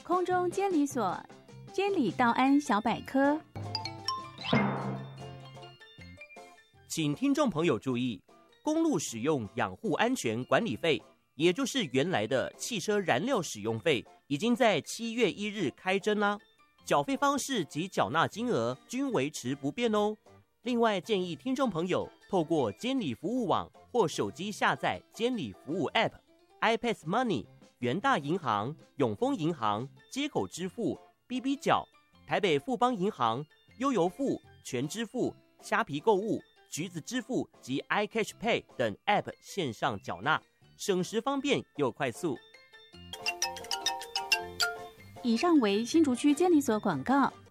空中监理所监理道安小百科。 请听众朋友注意，公路使用养护安全管理费，也就是原来的汽车燃料使用费，已经在7月1日开征啦。缴费方式及缴纳金额均维持不变哦。另外，建议听众朋友透过监理服务网或手机下载监理服务 App、iPass Money、元大银行、永丰银行、街口支付、BB 缴、台北富邦银行、悠游付、全支付、虾皮购物、橘子支付及 iCash Pay 等 App 线上缴纳，省时方便又快速。 以上为新竹区监理所广告。